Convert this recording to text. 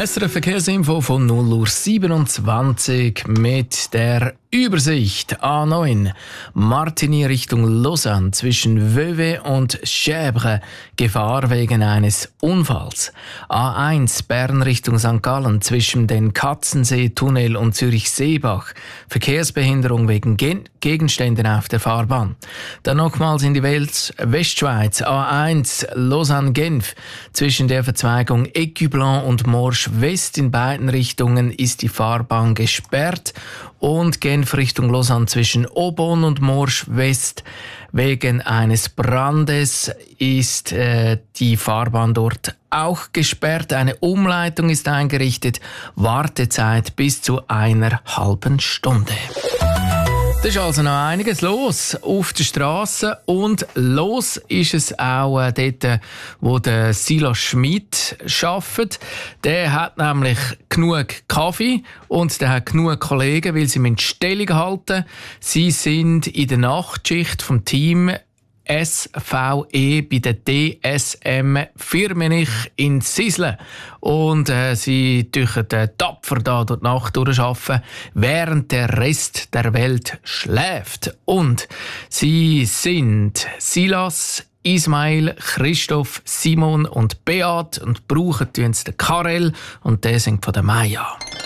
SRF Verkehrsinfo von 0:27 Uhr mit der Übersicht. A9 Martigny Richtung Lausanne zwischen Vevey und Chèvres. Gefahr wegen eines Unfalls. A1 Bern Richtung St. Gallen zwischen den Katzensee-Tunnel und Zürich-Seebach. Verkehrsbehinderung wegen Gegenständen auf der Fahrbahn. Dann nochmals in die Westschweiz. A1 Lausanne-Genf zwischen der Verzweigung Écublens und Morsch West in beiden Richtungen ist die Fahrbahn gesperrt. Und Genf Richtung Lausanne zwischen Aubonne und Morsch West. Wegen eines Brandes ist die Fahrbahn dort auch gesperrt. Eine Umleitung ist eingerichtet. Wartezeit bis zu einer halben Stunde. Da ist also noch einiges los auf der Straße und los ist es auch dort, wo der Silas Schmid arbeitet. Der hat nämlich genug Kaffee und der hat genug Kollegen, weil sie Stellung halten. Sie sind in der Nachtschicht vom Team SVE bei der DSM Firmenich in Sislen. Und sie dürfen tapfer da durch die Nacht durcharbeiten, während der Rest der Welt schläft. Und sie sind Silas, Ismail, Christoph, Simon und Beat und brauchen den Karel und der singt von der Maya.